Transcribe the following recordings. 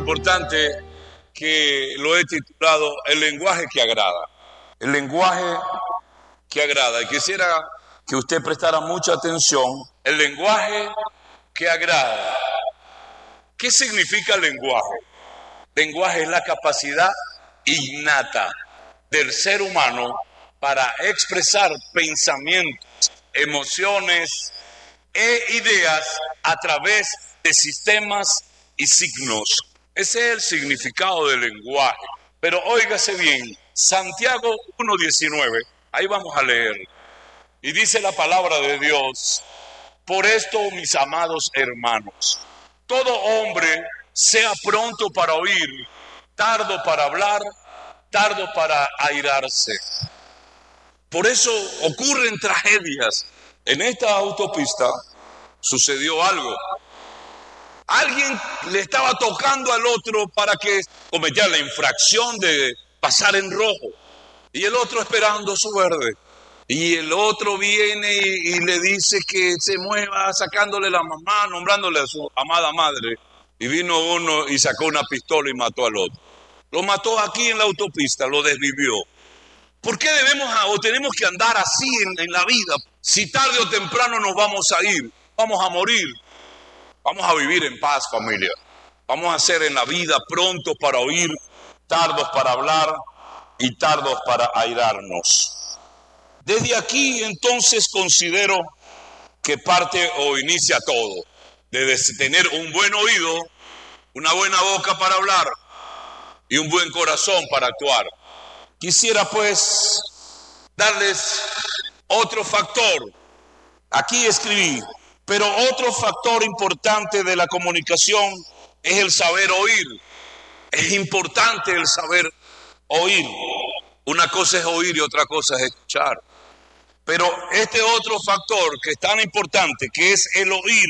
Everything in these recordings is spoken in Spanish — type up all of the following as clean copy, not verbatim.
importante que lo he titulado El lenguaje que agrada. El lenguaje que agrada. Y quisiera que usted prestara mucha atención. El lenguaje que agrada. ¿Qué significa el lenguaje? Lenguaje es la capacidad innata del ser humano para expresar pensamientos, emociones e ideas a través de sistemas y signos. Ese es el significado del lenguaje. Pero óigase bien, Santiago 1:19, ahí vamos a leer. Y dice la palabra de Dios: por esto, mis amados hermanos, todo hombre sea pronto para oír, tardo para hablar, tardo para airarse. Por eso ocurren tragedias. En esta autopista sucedió algo. Alguien le estaba tocando al otro para que cometiera la infracción de pasar en rojo. Y el otro esperando su verde. Y el otro viene y le dice que se mueva, sacándole la mamá, nombrándole a su amada madre. Y vino uno y sacó una pistola y mató al otro. Lo mató aquí en la autopista, lo desvivió. ¿Por qué debemos o tenemos que andar así en la vida? Si tarde o temprano nos vamos a ir, vamos a morir. Vamos a vivir en paz, familia. Vamos a ser en la vida prontos para oír, tardos para hablar y tardos para airarnos. Desde aquí, entonces, considero que parte o inicia todo. Debe tener un buen oído, una buena boca para hablar y un buen corazón para actuar. Quisiera, pues, darles otro factor. Aquí escribí. Pero otro factor importante de la comunicación es el saber oír. Es importante el saber oír. Una cosa es oír y otra cosa es escuchar. Pero este otro factor que es tan importante, que es el oír,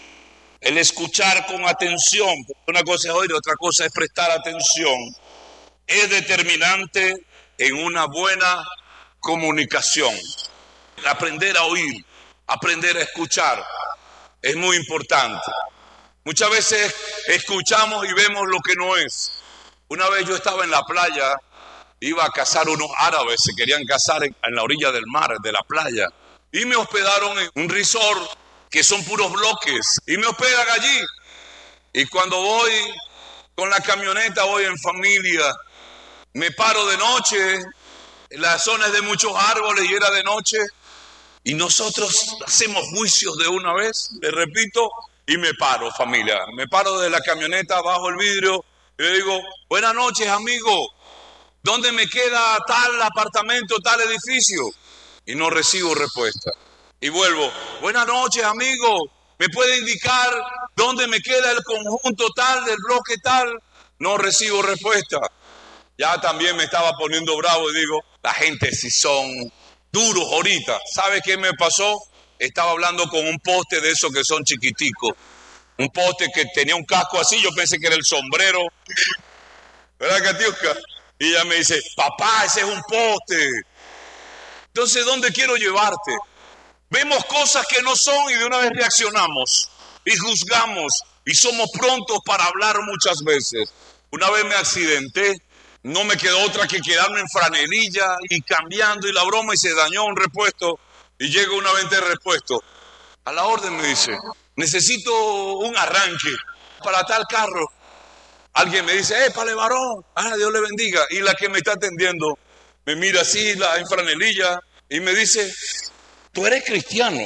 el escuchar con atención, porque una cosa es oír y otra cosa es prestar atención, es determinante en una buena comunicación. Aprender a oír, aprender a escuchar. Es muy importante. Muchas veces escuchamos y vemos lo que no es. Una vez yo estaba en la playa, iba a cazar unos árabes, se querían casar en la orilla del mar, de la playa. Y me hospedaron en un resort que son puros bloques. Y me hospedan allí. Y cuando voy con la camioneta, voy en familia. Me paro de noche, en la zona es de muchos árboles y era de noche. Y nosotros hacemos juicios de una vez, le repito, y me paro, familia. Me paro de la camioneta, bajo el vidrio y le digo: buenas noches, amigo. ¿Dónde me queda tal apartamento, tal edificio? Y no recibo respuesta. Y vuelvo: buenas noches, amigo. ¿Me puede indicar dónde me queda el conjunto tal, del bloque tal? No recibo respuesta. Ya también me estaba poniendo bravo y digo: la gente si son duros ahorita. ¿Sabe qué me pasó? Estaba hablando con un poste de esos que son chiquiticos. Un poste que tenía un casco así, yo pensé que era el sombrero. ¿Verdad, Catiusca? Y ella me dice: papá, ese es un poste. Entonces, ¿dónde quiero llevarte? Vemos cosas que no son y de una vez reaccionamos y juzgamos y somos prontos para hablar muchas veces. Una vez me accidenté. No me quedó otra que quedarme en franelilla y cambiando y la broma, y se dañó un repuesto y llega una venta de repuesto. A la orden me dice: necesito un arranque para tal carro. Alguien me dice: épale, varón, Dios le bendiga. Y la que me está atendiendo me mira así, en franelilla, y me dice: tú eres cristiano.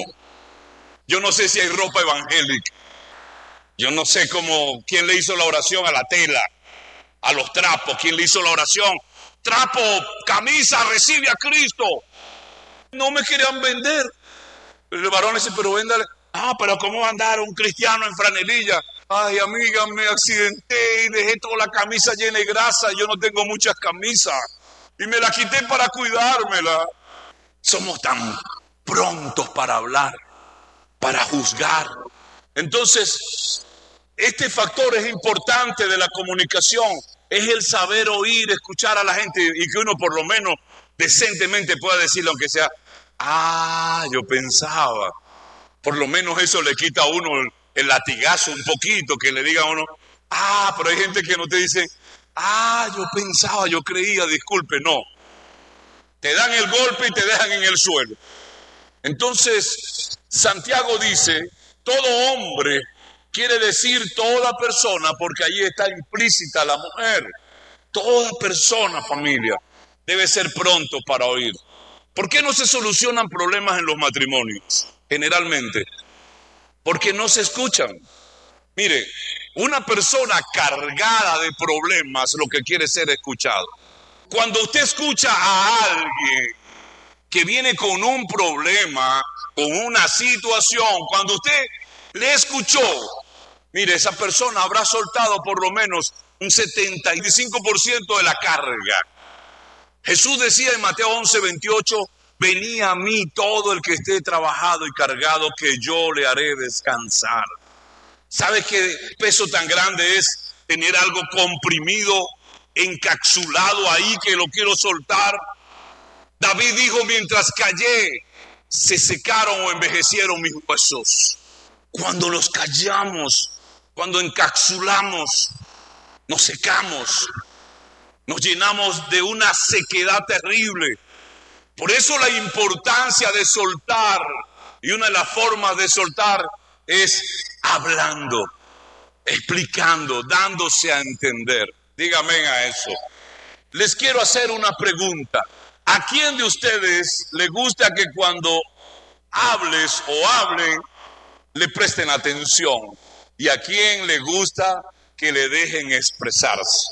Yo no sé si hay ropa evangélica. Yo no sé quién le hizo la oración a la tela, a los trapos. ¿Quién le hizo la oración? Trapo, camisa, recibe a Cristo. No me querían vender. El varón dice: pero véndale. Pero ¿cómo va a andar un cristiano en franelilla? Ay, amiga, me accidenté y dejé toda la camisa llena de grasa. Yo no tengo muchas camisas. Y me la quité para cuidármela. Somos tan prontos para hablar, para juzgar. Entonces, este factor es importante de la comunicación. Es el saber oír, escuchar a la gente y que uno por lo menos decentemente pueda decirle, aunque sea: yo pensaba. Por lo menos eso le quita a uno el latigazo un poquito, que le diga a uno: Pero hay gente que no te dice, yo pensaba, yo creía, disculpe, no. Te dan el golpe y te dejan en el suelo. Entonces, Santiago dice, todo hombre quiere decir toda persona, porque allí está implícita la mujer. Toda persona, familia, debe ser pronto para oír. ¿Por qué no se solucionan problemas en los matrimonios? Generalmente, porque no se escuchan. Mire, una persona cargada de problemas lo que quiere es ser escuchado. Cuando usted escucha a alguien que viene con un problema, con una situación, cuando usted le escuchó, mire, esa persona habrá soltado por lo menos un 75% de la carga. Jesús decía en Mateo 11:28, venid a mí todo el que esté trabajado y cargado, que yo le haré descansar. ¿Sabes qué peso tan grande es tener algo comprimido, encapsulado ahí que lo quiero soltar? David dijo, mientras callé, se secaron o envejecieron mis huesos. Cuando los callamos, cuando encapsulamos, nos secamos, nos llenamos de una sequedad terrible. Por eso la importancia de soltar, y una de las formas de soltar es hablando, explicando, dándose a entender. Dígame a eso. Les quiero hacer una pregunta. ¿A quién de ustedes le gusta que cuando hables o hablen le presten atención? ¿Y a quién le gusta que le dejen expresarse?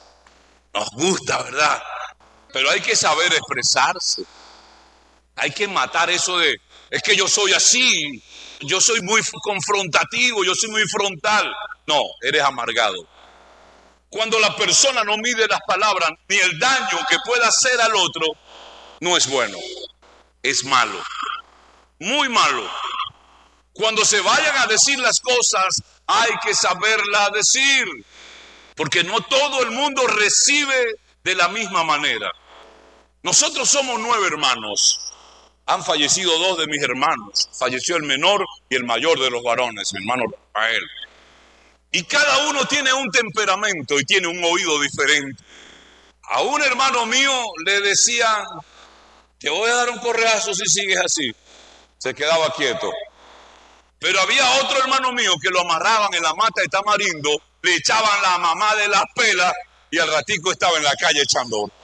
Nos gusta, ¿verdad? Pero hay que saber expresarse. Hay que matar eso de, es que yo soy así, yo soy muy confrontativo, yo soy muy frontal. No, eres amargado. Cuando la persona no mide las palabras ni el daño que pueda hacer al otro, no es bueno, es malo, muy malo. Cuando se vayan a decir las cosas, hay que saberlas decir, porque no todo el mundo recibe de la misma manera. Nosotros somos 9 hermanos. Han fallecido 2 de mis hermanos. Falleció el menor y el mayor de los varones, mi hermano Rafael. Y cada uno tiene un temperamento y tiene un oído diferente. A un hermano mío le decían, te voy a dar un correazo si sigues así. Se quedaba quieto. Pero había otro hermano mío que lo amarraban en la mata de tamarindo, le echaban la mamá de las pelas y al ratico estaba en la calle echando oro.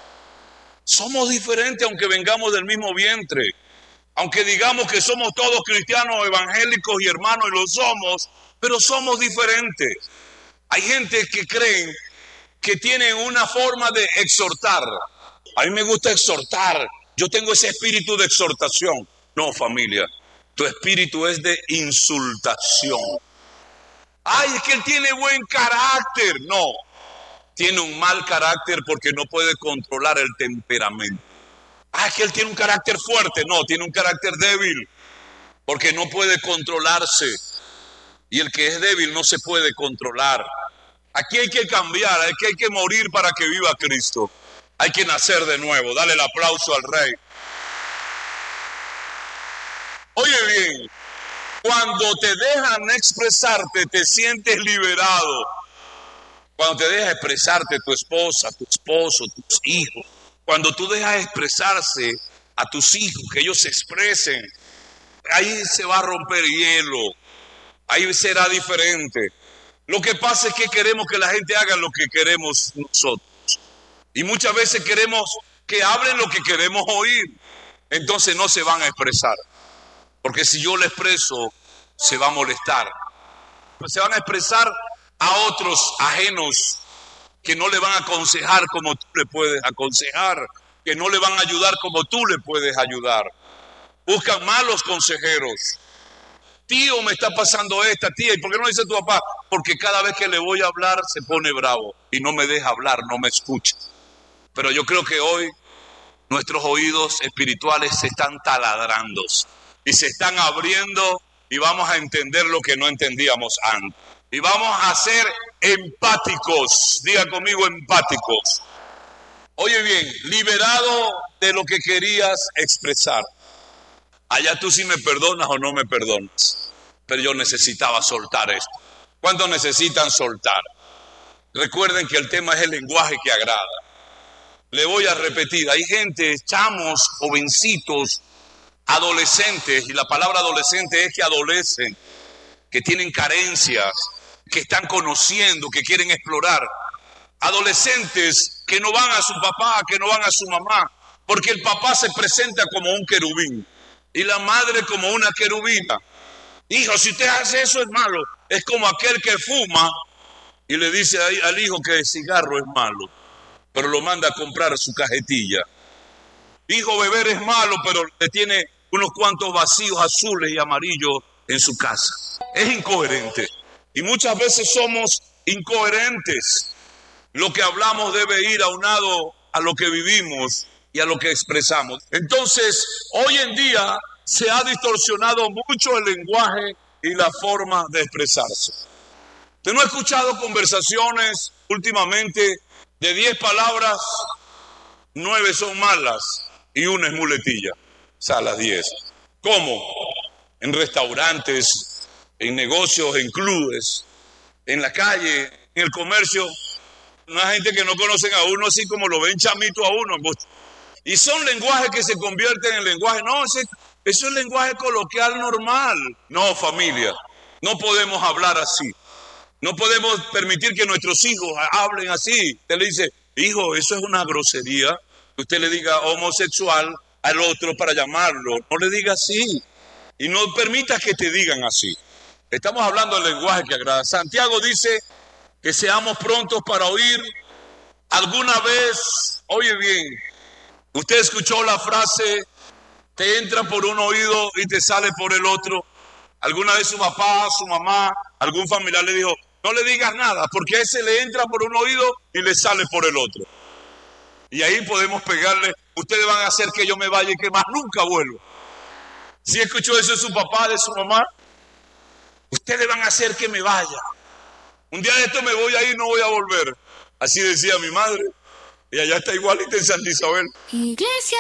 Somos diferentes aunque vengamos del mismo vientre. Aunque digamos que somos todos cristianos, evangélicos y hermanos, y lo somos, pero somos diferentes. Hay gente que creen que tienen una forma de exhortar. A mí me gusta exhortar. Yo tengo ese espíritu de exhortación. No, familia, tu espíritu es de insultación. Es que él tiene buen carácter. No, tiene un mal carácter porque no puede controlar el temperamento. Es que él tiene un carácter fuerte. No, tiene un carácter débil porque no puede controlarse. Y el que es débil no se puede controlar. Aquí hay que cambiar, aquí hay que morir para que viva Cristo. Hay que nacer de nuevo. Dale el aplauso al Rey. Oye bien, cuando te dejan expresarte, te sientes liberado. Cuando te deja expresarte tu esposa, tu esposo, tus hijos. Cuando tú dejas expresarse a tus hijos, que ellos se expresen, ahí se va a romper hielo. Ahí será diferente. Lo que pasa es que queremos que la gente haga lo que queremos nosotros. Y muchas veces queremos que hablen lo que queremos oír. Entonces no se van a expresar. Porque si yo le expreso, se va a molestar. Se van a expresar a otros ajenos que no le van a aconsejar como tú le puedes aconsejar, que no le van a ayudar como tú le puedes ayudar. Buscan malos consejeros. Tío, me está pasando esta, tía, ¿y por qué no dice tu papá? Porque cada vez que le voy a hablar se pone bravo y no me deja hablar, no me escucha. Pero yo creo que hoy nuestros oídos espirituales se están taladrando y se están abriendo y vamos a entender lo que no entendíamos antes. Y vamos a ser empáticos, diga conmigo empáticos. Oye bien, liberado de lo que querías expresar. Allá tú sí me perdonas o no me perdonas. Pero yo necesitaba soltar esto. ¿Cuántos necesitan soltar? Recuerden que el tema es el lenguaje que agrada. Le voy a repetir, hay gente, chamos, jovencitos, adolescentes, y la palabra adolescente es que adolecen, que tienen carencias, que están conociendo, que quieren explorar. Adolescentes que no van a su papá, que no van a su mamá, porque el papá se presenta como un querubín y la madre como una querubina. Hijo, si usted hace eso es malo. Es como aquel que fuma y le dice al hijo que el cigarro es malo, pero lo manda a comprar su cajetilla. Hijo, beber es malo, pero le tiene unos cuantos vacíos azules y amarillos en su casa. Es incoherente. Y muchas veces somos incoherentes. Lo que hablamos debe ir aunado a lo que vivimos y a lo que expresamos. Entonces, hoy en día se ha distorsionado mucho el lenguaje y la forma de expresarse. ¿Usted no ha escuchado conversaciones últimamente de 10 palabras, 9 son malas y una es muletilla? O sea, las 10. ¿Cómo? En restaurantes, en negocios, en clubes, en la calle, en el comercio. Una gente que no conocen a uno así como lo ven chamito a uno. Y son lenguajes que se convierten en lenguaje. No, eso es lenguaje coloquial normal. No, familia, no podemos hablar así. No podemos permitir que nuestros hijos hablen así. Usted le dice, hijo, eso es una grosería. Usted le diga homosexual al otro para llamarlo. No le diga así. Y no permitas que te digan así. Estamos hablando del lenguaje que agrada. Santiago dice que seamos prontos para oír. Alguna vez, oye bien, usted escuchó la frase, te entra por un oído y te sale por el otro. Alguna vez su papá, su mamá, algún familiar le dijo, no le digas nada, porque a ese le entra por un oído y le sale por el otro. Y ahí podemos pegarle, ustedes van a hacer que yo me vaya y que más nunca vuelva. ¿Sí escuchó eso de su papá, de su mamá? Ustedes van a hacer que me vaya. Un día de esto me voy a ir, no voy a volver. Así decía mi madre. Y allá está igualita en Santa Isabel. Iglesia.